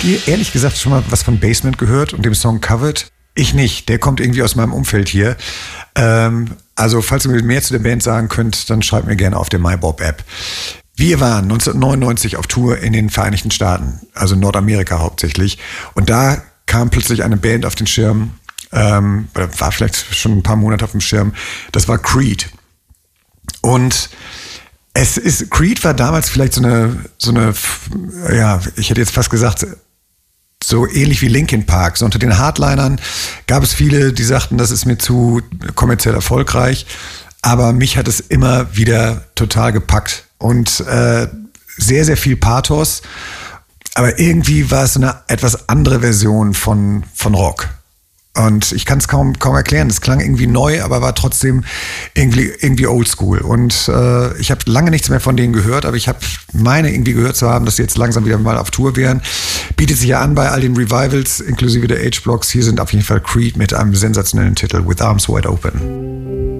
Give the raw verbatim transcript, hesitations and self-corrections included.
ihr ehrlich gesagt schon mal was von Basement gehört und dem Song Covered? Ich nicht. Der kommt irgendwie aus meinem Umfeld hier. Ähm, also falls ihr mir mehr zu der Band sagen könnt, dann schreibt mir gerne auf der MyBob-App. Wir waren neunzehnhundertneunundneunzig auf Tour in den Vereinigten Staaten, also Nordamerika hauptsächlich. Und da kam plötzlich eine Band auf den Schirm, ähm, oder war vielleicht schon ein paar Monate auf dem Schirm. Das war Creed. Und es ist, Creed war damals vielleicht so eine, so eine, ja, ich hätte jetzt fast gesagt, so ähnlich wie Linkin Park. So unter den Hardlinern gab es viele, die sagten, das ist mir zu kommerziell erfolgreich. Aber mich hat es immer wieder total gepackt. Und äh, sehr, sehr viel Pathos. Aber irgendwie war es so eine etwas andere Version von, von Rock. Und ich kann es kaum, kaum erklären. Es klang irgendwie neu, aber war trotzdem irgendwie, irgendwie oldschool. Und äh, ich habe lange nichts mehr von denen gehört, aber ich habe meine irgendwie gehört zu haben, dass sie jetzt langsam wieder mal auf Tour wären. Bietet sich ja an bei all den Revivals, inklusive der H-Blocks. Hier sind auf jeden Fall Creed mit einem sensationellen Titel, With Arms Wide Open.